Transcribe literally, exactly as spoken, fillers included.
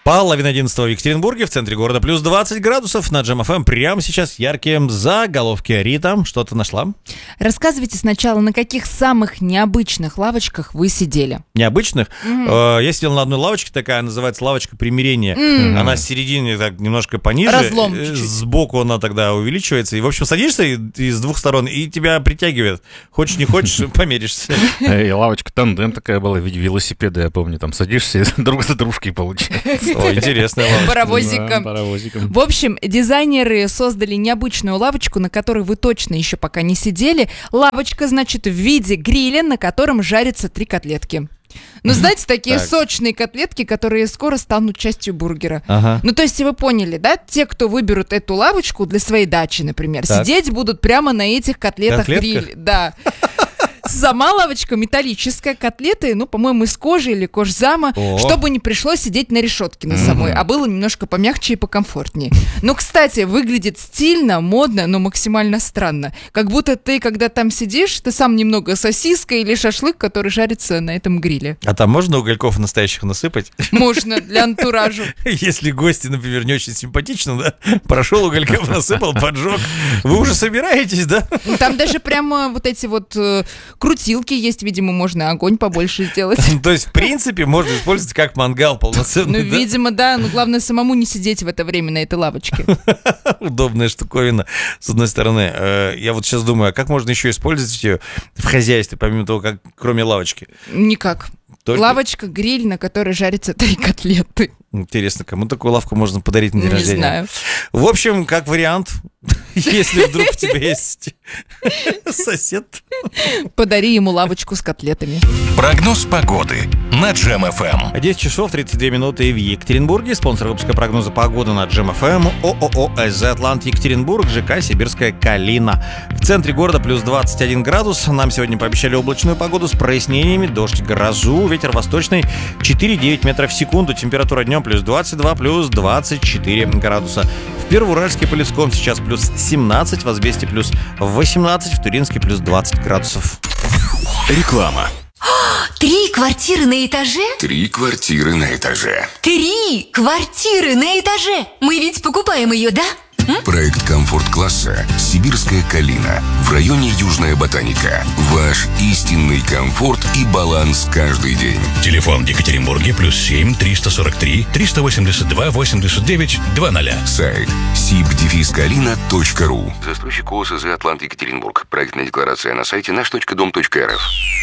Половина одиннадцатого в Екатеринбурге, в центре города плюс двадцать градусов. На Джем эф эм прямо сейчас яркие заголовки. Рита, что ты нашла? Рассказывайте сначала, на каких самых необычных лавочках вы сидели. Необычных? Mm-hmm. Я сидел на одной лавочке, такая называется лавочка примирения. Mm-hmm. Она с середины так немножко пониже. Разлом чуть-чуть. Сбоку она тогда увеличивается. И, в общем, садишься и, и с двух сторон, и тебя притягивает. Хочешь, не хочешь, померишься. И лавочка тандем такая была в виде велосипеда, я помню. Там садишься, друг за дружкой получается. О, интересная лавочка. Паровозиком. Да, паровозиком. В общем, дизайнеры создали необычную лавочку, на которой вы точно еще пока не сидели. Лавочка, значит, в виде гриля, на котором жарятся три котлетки. Ну, знаете, такие Так. сочные котлетки, которые скоро станут частью бургера. Ага. Ну, то есть вы поняли, да? Те, кто выберут эту лавочку для своей дачи, например, Так. сидеть будут прямо на этих котлетах Котлетках? гриль. Да. Сама лавочка металлическая, котлеты, ну, по-моему, из кожи или кожзама, О. чтобы не пришлось сидеть на решетке на самой, а было немножко помягче и покомфортнее. Ну, кстати, выглядит стильно, модно, но максимально странно. Как будто ты, когда там сидишь, ты сам немного сосиска или шашлык, который жарится на этом гриле. А там можно угольков настоящих насыпать? Можно для антуража. Если гости, например, не очень симпатично, да? Прошел угольков, насыпал, поджег. Вы уже собираетесь, да? Там даже прямо вот эти вот э, крутилки есть, видимо, можно огонь побольше сделать. То есть, в принципе, можно использовать как мангал Ну, полноценный, да? видимо, да. Но главное самому не сидеть в это время на этой лавочке. Удобная штуковина, с одной стороны. Э, Я вот сейчас думаю, а как можно еще использовать ее в хозяйстве, помимо того, как кроме лавочки? Никак. Только- Лавочка, гриль, на которой жарятся три котлеты. Интересно, кому такую лавку можно подарить на день Не рождения? знаю. В общем, как вариант, если вдруг у тебя есть сосед. Подари ему лавочку с котлетами. Прогноз погоды на Джем эф эм. десять часов тридцать две минуты в Екатеринбурге. Спонсор выпуска прогноза погоды на Джем эф эм. ООО «СЗ Атлант Екатеринбург», ЖК «Сибирская Калина». В центре города плюс двадцать один градус. Нам сегодня пообещали облачную погоду с прояснениями, дождь, грозу. Ветер восточный четыре-девять метров в секунду. Температура днем плюс двадцать два, плюс двадцать четыре градуса. В Первоуральске, Полевском сейчас плюс семнадцать, в Азбесте плюс восемнадцать, в Туринске плюс двадцать градусов. Реклама. Три квартиры на этаже? Три квартиры на этаже. Три квартиры на этаже! Мы ведь покупаем ее, да? М? Проект комфорт-класса «Сибирская Калина» в районе Южная Ботаника. Ваш истинный комфорт и баланс каждый день. Телефон в Екатеринбурге плюс семь триста сорок три триста восемьдесят два восемьдесят девять двадцать. Сайт сиб дефис калина точка ру. Застройщик ООО «СЗ Атлант Екатеринбург». Проектная декларация на сайте наш точка дом точка эр эф.